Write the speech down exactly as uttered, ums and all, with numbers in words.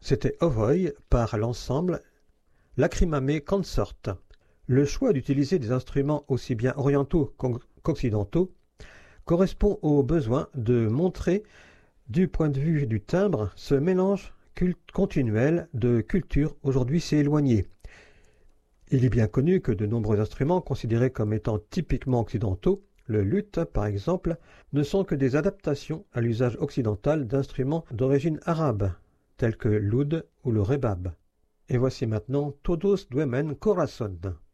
C'était Ovoy par l'ensemble Lacrimame Consort. Le choix d'utiliser des instruments aussi bien orientaux qu'occidentaux correspond au besoin de montrer, du point de vue du timbre, ce mélange continuel de cultures aujourd'hui si éloignées. Il est bien connu que de nombreux instruments considérés comme étant typiquement occidentaux, le luth par exemple, ne sont que des adaptations à l'usage occidental d'instruments d'origine arabe, tels que l'oud ou le rebab. Et voici maintenant Todos Duermen Corazón.